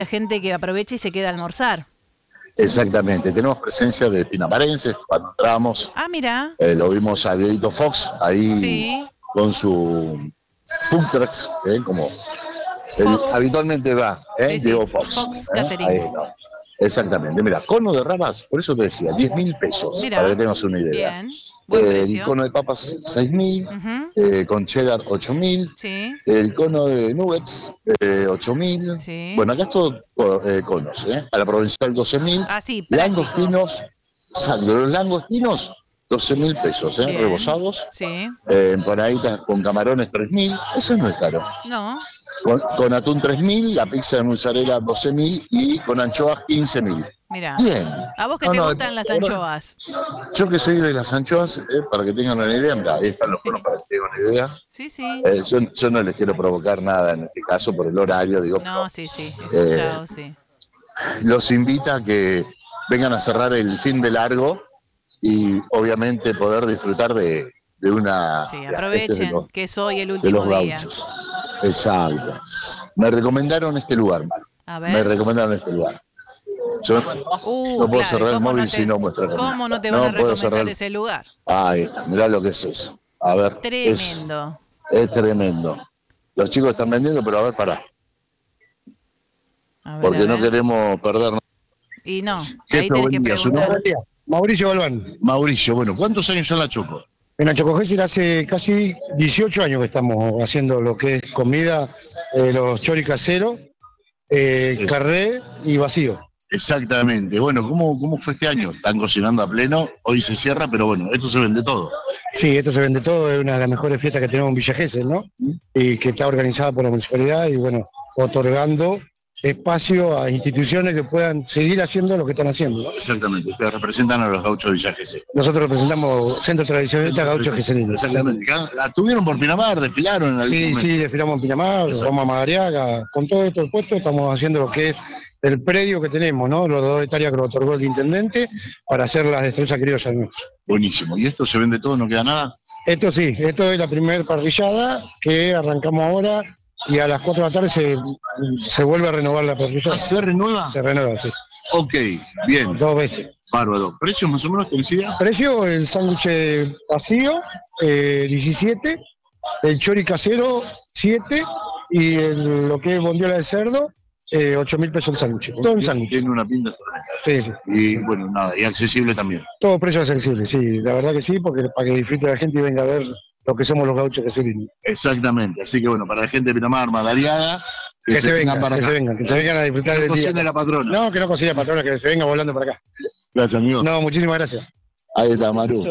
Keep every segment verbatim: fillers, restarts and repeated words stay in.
La gente que aprovecha y se queda a almorzar. Exactamente, tenemos presencia de pinamarenses. Cuando entramos, Ah, mira. eh, lo vimos a Dieguito Fox ahí Sí. con su food trucks, ¿eh? Como él Fox. habitualmente va, ¿eh? Sí, sí. Diego Fox. Fox ¿eh? Catering. Ahí está. Exactamente, mira, cono de ramas, por eso te decía, diez mil pesos, Mirá. para que tengas una idea. Bien. Buen Eh, precio. el cono de papas, seis mil, Uh-huh. eh, con cheddar, ocho mil. Sí. El cono de nuggets, eh, ocho mil. Sí. Bueno, acá es todo eh, conos, ¿eh? A la provincial, doce mil. Ah, sí, práctico. Langostinos, exacto, los langostinos, doce mil pesos, ¿eh? Bien. Rebozados. Sí. Eh, empanaditas con camarones, tres mil. Eso no es caro. No. Con, con atún, tres mil. La pizza de mozzarella, doce mil. Y con anchoas, quince mil. Mira. Bien. ¿A vos que No, te no, gustan las ahora- anchoas? Yo que soy de las anchoas, eh, para que tengan una idea, mirá, ahí están los conos para que tengan una idea. Sí, sí. Eh, yo, yo no les quiero provocar nada en este caso por el horario, digo. No, sí, sí. Es Eh, un chao, sí. Los invita a que vengan a cerrar el fin de largo y obviamente poder disfrutar de, de una... Sí, de- este aprovechen de los, que es hoy el de último los día. gauchos. Exacto. Me recomendaron este lugar, Manu. A Me ver. recomendaron este lugar. Yo Uh, no puedo claro, cerrar el ¿cómo móvil no te- si no muestra. ¿Cómo no te van No a puedo recomendar cerrar. ese lugar? Ahí está, mirá lo que es eso. A ver. Tremendo. Es, es tremendo. Los chicos están vendiendo, pero a ver, pará. A ver, Porque a no ver. queremos perdernos. Y no, ¿Qué ahí te tenés que vendía? ¿Su preguntar. nombre? Mauricio Galván. Mauricio, bueno, ¿cuántos años en la Choco? En la Choco Gesell hace casi dieciocho años que estamos haciendo lo que es comida, eh, los chori caseros, eh, Sí. carré y vacío. Exactamente. Bueno, ¿cómo, ¿cómo fue este año? Están cocinando a pleno, hoy se cierra, pero bueno, esto se vende todo. Sí, esto se vende todo, es una de las mejores fiestas que tenemos en Villa Gesell, ¿no? Y que está organizada por la municipalidad y bueno, otorgando espacio a instituciones que puedan seguir haciendo lo que están haciendo, ¿no? Exactamente, ustedes representan a los gauchos de Villa Gesell. Nosotros representamos Centro Tradicionalista Gauchos Geselinos. Exactamente. La tuvieron por Pinamar, desfilaron en algún Sí, momento. sí, desfilamos en Pinamar, vamos a Madariaga, con todo esto puesto estamos haciendo lo que es el predio que tenemos, ¿no? Los dos hectáreas que lo otorgó el intendente para hacer las destrezas criollas nuestras. Buenísimo. ¿Y esto se vende todo, no queda nada? Esto sí, esto es la primera parrillada que arrancamos ahora y a las cuatro de la tarde se, se vuelve a renovar la parrillada. ¿Se renueva? Se renueva, sí. Ok, bien. Dos veces. Bárbaro. ¿Precios más o menos coinciden? Precio, el sándwich vacío, eh, diecisiete, el chori casero, siete, y el- lo que es bondiola de cerdo, eh, ocho mil pesos el sándwich. Todo un sándwich. Tiene una pinta. Sí, sí. Y bueno, nada, y accesible también. Todo precio accesible, sí, la verdad que sí, porque para que disfrute la gente y venga a ver lo que somos los gauchos geselinos. Exactamente. Así que bueno, para la gente de Pinamar, Madariaga, Que, se vengan, para que acá. se vengan, que se vengan a disfrutar Que del día. cocine la patrona. No, que no cocine patrona, que se venga volando para acá. Gracias, amigo. No, muchísimas gracias. Ahí está, Maru.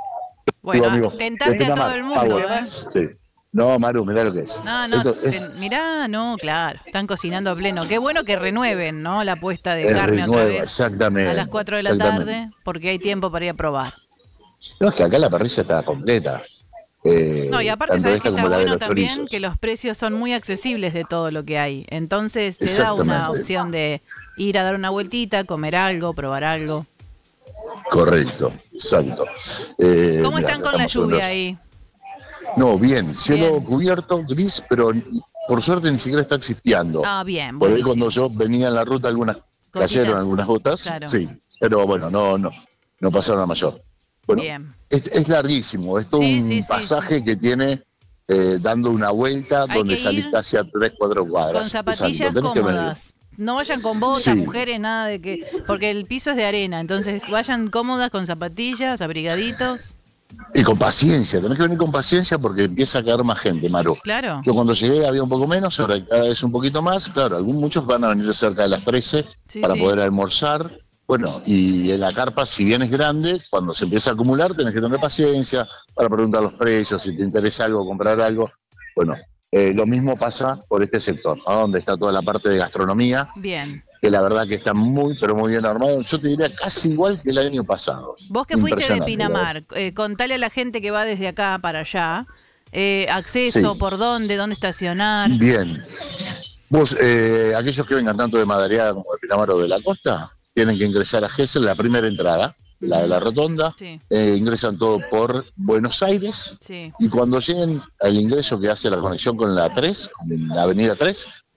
Bueno, amigo. tentaste De a Pinamar, todo el mundo, Power. a ver. Sí. No, Maru, mirá lo que es. No, no, Esto es- te- mirá, no, claro, están cocinando a pleno. Qué bueno que renueven, ¿no? La puesta de es carne otra renueva, vez exactamente. a las cuatro de la exactamente. tarde, porque hay tiempo para ir a probar. No, es que acá la parrilla está completa. Eh, No, y aparte tanto sabes que esta está como la de bueno los también chorizos. que los precios son muy accesibles de todo lo que hay. Entonces te da una Exactamente. opción de ir a dar una vueltita, comer algo, probar algo. Correcto, exacto. Eh, ¿Cómo mirá, están con la estamos en lluvia los- ahí? No, bien, cielo Bien. cubierto, gris, pero por suerte ni siquiera está chispeando. Ah, bien, Por ahí buenísimo. cuando yo venía en la ruta algunas cayeron Gotitas, algunas gotas, claro. sí, pero bueno, no, no, no pasaron a mayor. Bueno, Bien. es, es larguísimo, es todo Sí, un sí, sí, pasaje que tiene eh, dando una vuelta Hay donde que salís ir casi a tres, cuatro cuadras. Con zapatillas Exacto, tenés que medir. cómodas. No vayan con botas, Sí. mujeres, nada de que... Porque el piso es de arena, entonces vayan cómodas con zapatillas, abrigaditos. Y con paciencia, tenés que venir con paciencia porque empieza a caer más gente, Maru. Claro. Yo cuando llegué había un poco menos, ahora cada vez un poquito más. Claro, algunos, muchos van a venir cerca de las trece Sí, para sí. poder almorzar. Bueno, y en la carpa, si bien es grande, cuando se empieza a acumular tenés que tener paciencia para preguntar los precios, si te interesa algo, comprar algo. Bueno, eh, lo mismo pasa por este sector, ¿no? Donde está toda la parte de gastronomía, Bien. que la verdad que está muy, pero muy bien armado. Yo te diría casi igual que el año pasado. Vos que fuiste de Impresionante, Pinamar, eh, contale a la gente que va desde acá para allá, eh, acceso, Sí. por dónde, dónde estacionar. Bien. Vos, eh, aquellos que vengan tanto de Madariaga como de Pinamar o de la costa, tienen que ingresar a Gesell, la primera entrada, la de la rotonda. Sí. Eh, ingresan todo por Buenos Aires. Sí. Y cuando lleguen al ingreso que hace la conexión con la tres, con la avenida tres,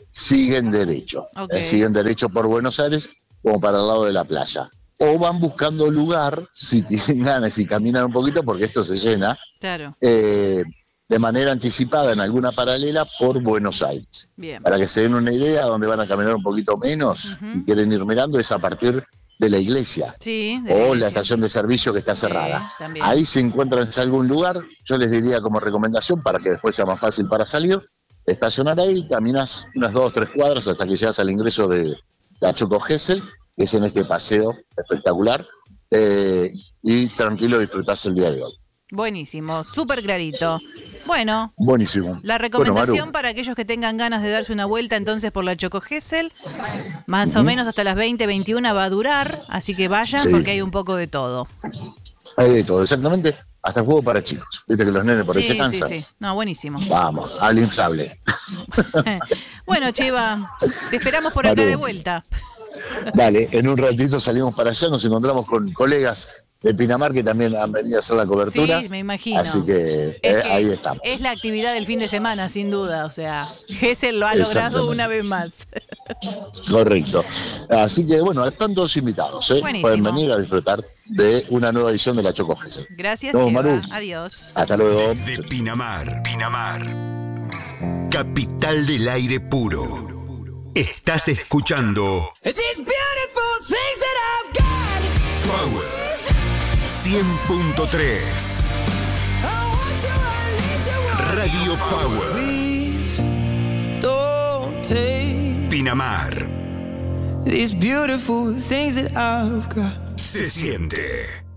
siguen derecho. Okay. Eh, siguen derecho por Buenos Aires como para el lado de la playa. O van buscando lugar, si tienen ganas y caminan un poquito, porque esto se llena, Claro. eh, de manera anticipada en alguna paralela por Buenos Aires. Bien. Para que se den una idea, donde van a caminar un poquito menos Uh-huh. y quieren ir mirando, es a partir de la iglesia. Sí, de O iglesia. la estación de servicio que está cerrada. Sí, también. Ahí se encuentran en algún lugar, yo les diría como recomendación, para que después sea más fácil para salir, estacionar ahí, caminas unas dos o tres cuadras hasta que llegas al ingreso de la Choco Gesell, que es en este paseo espectacular, eh, y tranquilo disfrutás el día de hoy. Buenísimo, súper clarito. Bueno, Buenísimo. la recomendación Bueno, Maru, para aquellos que tengan ganas de darse una vuelta entonces por la Choco Gesell, más o menos hasta las veinte, veintiuna va a durar, así que vayan Sí. porque hay un poco de todo. hay de todo, exactamente, hasta juego para chicos. Viste que los nenes por ahí se Sí, sí, cansan. sí. No, buenísimo. Vamos, al inflable. Bueno, Chiva, te esperamos por acá Maru. de vuelta. Dale, en un ratito salimos para allá, nos encontramos con colegas de Pinamar que también han venido a hacer la cobertura. Sí, me imagino. Así que, Es eh, que ahí estamos. Es la actividad del fin de semana, sin duda. O sea, Gesell lo ha logrado Exactamente. una vez más. Correcto. Así que bueno, están todos invitados, ¿eh? Buenísimo. Pueden venir a disfrutar de una nueva edición de la Choco Gesell. Gracias, Nos Chiva. vemos, Maru. Adiós. Hasta luego. De Pinamar, Pinamar. Capital del aire puro. Estás escuchando These beautiful things that I've got. Power cien punto tres. I want you, I need you. Radio Power. Please don't take Pinamar. these beautiful things that I've got. Se siente.